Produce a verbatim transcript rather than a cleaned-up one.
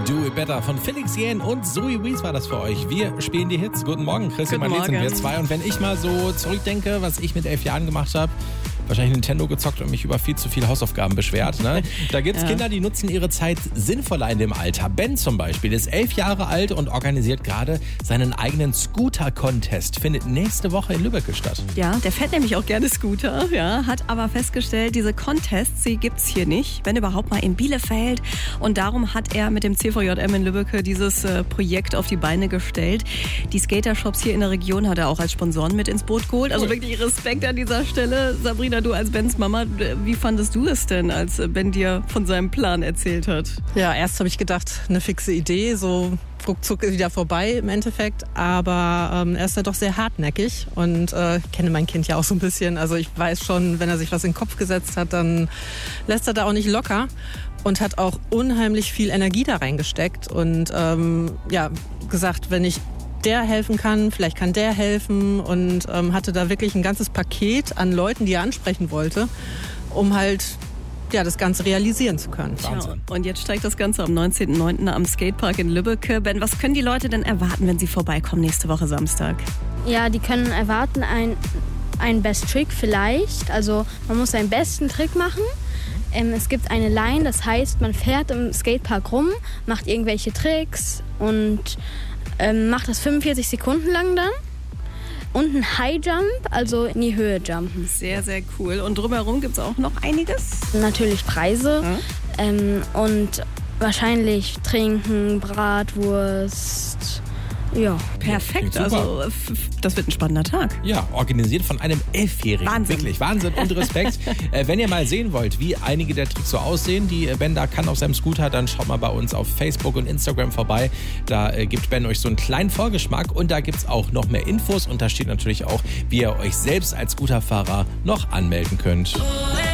Do It Better von Felix Jähn und Zoe Wees war das für euch. Wir spielen die Hits. Guten Morgen, Christian Malet sind wir zwei. Und wenn ich mal so zurückdenke, was ich mit elf Jahren gemacht habe, wahrscheinlich Nintendo gezockt und mich über viel zu viele Hausaufgaben beschwert. Ne? Da gibt es ja. Kinder, die nutzen ihre Zeit sinnvoller in dem Alter. Ben zum Beispiel ist elf Jahre alt und organisiert gerade seinen eigenen Scooter-Contest. Findet nächste Woche in Lübeck statt. Ja, der fährt nämlich auch gerne Scooter, ja, hat aber festgestellt, diese Contests, die gibt es hier nicht, wenn überhaupt mal in Bielefeld. Und darum hat er mit dem C V J M in Lübeck dieses äh, Projekt auf die Beine gestellt. Die Skater-Shops hier in der Region hat er auch als Sponsoren mit ins Boot geholt. Also Cool. wirklich Respekt an dieser Stelle. Sabrina, du als Bens Mama, wie fandest du es denn, als Ben dir von seinem Plan erzählt hat? Ja, erst habe ich gedacht, eine fixe Idee, so ruckzuck wieder vorbei im Endeffekt. Aber ähm, er ist ja doch sehr hartnäckig und äh, ich kenne mein Kind ja auch so ein bisschen. Also ich weiß schon, wenn er sich was in den Kopf gesetzt hat, dann lässt er da auch nicht locker. Und hat auch unheimlich viel Energie da reingesteckt und ähm, ja, gesagt, wenn ich der helfen kann, vielleicht kann der helfen und ähm, hatte da wirklich ein ganzes Paket an Leuten, die er ansprechen wollte, um halt ja, das Ganze realisieren zu können. Wahnsinn. Ja, und jetzt steigt das Ganze am neunzehnten neunten am Skatepark in Lübeck. Ben, was können die Leute denn erwarten, wenn sie vorbeikommen nächste Woche Samstag? Ja, die können erwarten ein, ein Best Trick vielleicht. Also man muss seinen besten Trick machen. Ähm, es gibt eine Line, das heißt, man fährt im Skatepark rum, macht irgendwelche Tricks und ähm, macht das fünfundvierzig Sekunden lang dann. Und ein High Jump, also in die Höhe jumpen. Sehr, sehr cool. Und drumherum gibt es auch noch einiges? Natürlich Preise Hm? ähm, und wahrscheinlich Trinken, Bratwurst. Ja. Perfekt, Klingt super. also f- f- das wird ein spannender Tag. Ja, organisiert von einem Elfjährigen. Wahnsinn. Wirklich, Wahnsinn und Respekt. äh, wenn ihr mal sehen wollt, wie einige der Tricks so aussehen, die Ben da kann auf seinem Scooter, dann schaut mal bei uns auf Facebook und Instagram vorbei. Da äh, gibt Ben euch so einen kleinen Vorgeschmack und da gibt es auch noch mehr Infos und da steht natürlich auch, wie ihr euch selbst als Scooterfahrer noch anmelden könnt.